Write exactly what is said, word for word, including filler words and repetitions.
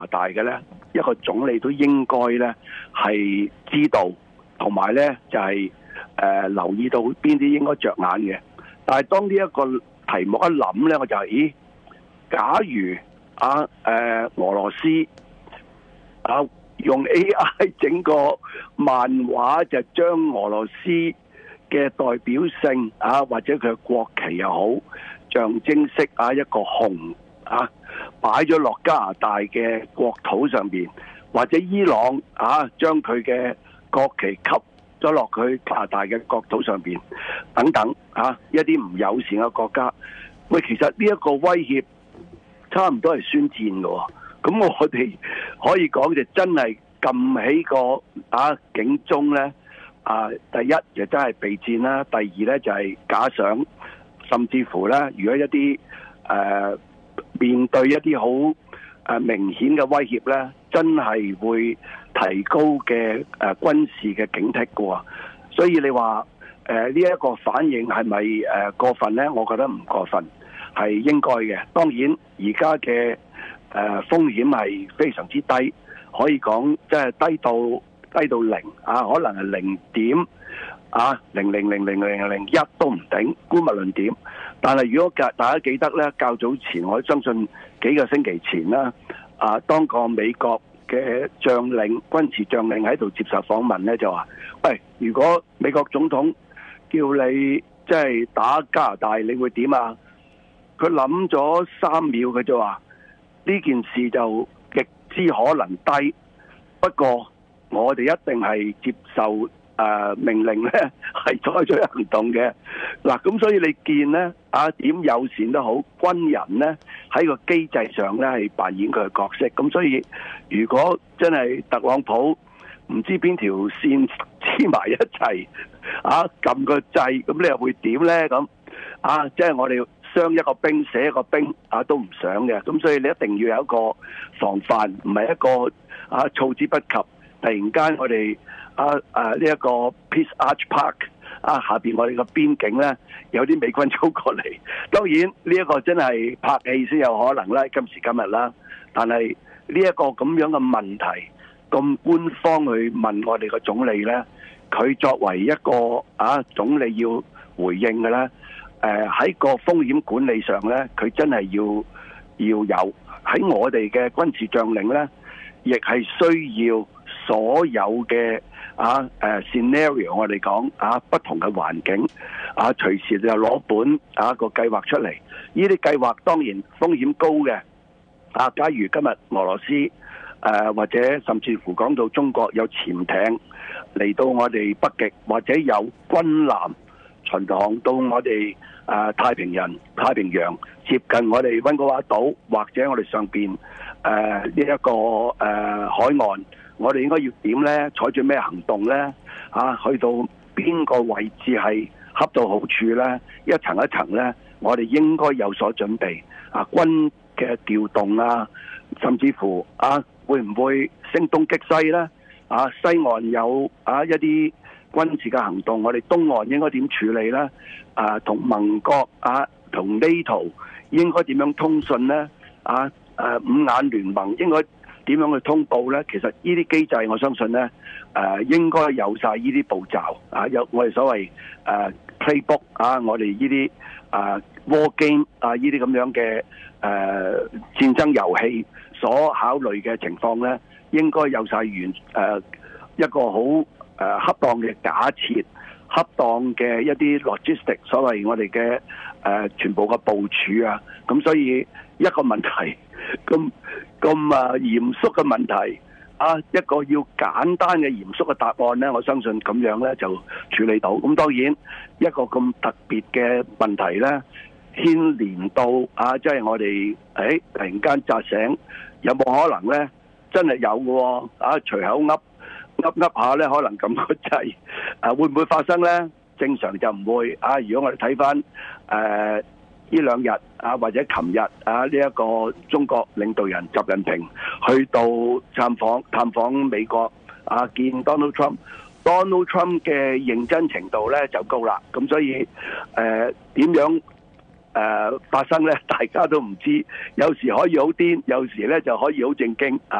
大嘅咧，一個總理都應該咧係知道，同埋咧就係、是、誒、呃、留意到邊啲應該着眼嘅。但係當呢一個題目一諗咧，我就係、是、咦，假如啊誒、呃、俄羅斯啊用 A I 整個漫畫，就將俄羅斯嘅代表性啊，或者佢嘅國旗又好，象徵式啊一個熊啊，擺咗落加拿大嘅國土上邊，或者伊朗啊將佢嘅國旗吸咗落去加拿大嘅國土上邊，等等啊一啲唔友善嘅國家，喂，其實呢一個威脅差唔多係宣戰嘅，咁我哋可以講就真係撳起個啊警鐘咧。啊，第一就真係備戰啦，第二咧就係、是、假想，甚至乎咧，如果一啲誒、呃、面對一啲好誒明顯嘅威脅咧，真係會提高嘅誒、呃、軍事嘅警惕嘅喎。所以你話誒呢一個反應係咪誒過分咧？我覺得唔過分，係應該嘅。當然而家嘅誒風險係非常之低，可以講即係低到。低到零啊，可能係零點啊，零零零零零零一都唔頂，姑勿論點。但係如果大家記得咧，較早前我相信幾個星期前啦，啊，當個美國嘅將領、軍事將領喺度接受訪問咧，就話：喂，如果美國總統叫你即係打加拿大，你會點啊？佢諗咗三秒，佢就話：呢件事就極之可能低，不過。我哋一定係接受誒、呃、命令咧，係採取行動嘅。嗱，咁所以你見咧啊，點友善都好，軍人咧喺個機制上咧係扮演佢嘅角色。咁所以如果真係特朗普唔知邊條線黐埋一齊啊，撳個掣，咁你又會點咧？咁啊，即係我哋傷一個兵，死一個兵啊，都唔想嘅。咁所以你一定要有一個防範，唔係一個啊措之不及。突然間我哋啊啊呢一個 Peace Arch Park 啊下邊我哋個邊境咧有啲美軍衝過嚟，當然呢一個真係拍戲先有可能啦，今時今日啦。但係呢一個咁樣嘅問題，咁官方去問我哋個總理咧，佢作為一個啊總理要回應嘅咧，誒喺個風險管理上咧，佢真係要要有喺我哋嘅軍事將領咧，亦係需要。所有嘅啊誒 scenario 我哋講啊不同嘅環境啊隨時就攞本啊個計劃出嚟，呢啲計劃當然風險高嘅啊。假如今日俄羅斯誒、啊、或者甚至乎講到中國有潛艇嚟到我哋北極，或者有軍艦巡航到我哋誒、啊、太平洋太平洋接近我哋溫哥華島，或者我哋上邊誒呢一個誒、啊、海岸。我哋應該要點呢？採取咩行動呢？啊，去到邊個位置係恰到好處呢？一層一層呢，我哋應該有所準備。啊，軍嘅調動啊，甚至乎啊，會唔會聲東擊西呢？啊，西岸有啊一啲軍事嘅行動，我哋東岸應該點處理呢？啊，同盟國啊，同 NATO 應該點樣通訊呢？啊，誒、啊、五眼聯盟應該點樣去通報呢？其實呢啲機制，我相信呢誒、呃、應該有晒呢啲步驟啊，有我哋所謂誒、呃、playbook 啊，我哋呢啲啊 war game 啊呢啲咁樣嘅誒、呃、戰爭遊戲所考慮嘅情況呢，應該有晒完誒一個好誒、呃、恰當嘅假設，恰當嘅一啲 logistic， 所謂我哋嘅誒全部嘅部署啊，咁所以一個問題咁。咁啊嚴肅嘅問題啊，一個要簡單嘅嚴肅嘅答案呢，我相信咁樣呢就處理到。咁當然一個咁特別嘅問題呢，牽連到啊，即係我哋誒突然間扎醒，有冇可能呢？真係有嘅喎啊！隨口噏噏噏下呢，可能咁個掣啊，會唔會發生呢？正常就唔會啊。如果我哋睇翻誒呢兩日啊，或者琴日啊，呢一個中國領導人習近平去到探訪探訪美國啊，見 Donald Trump，Donald Trump 嘅認真程度咧就高啦。咁所以誒點樣誒發生咧，大家都唔知。有時可以好癲，有時咧就可以好正經啊。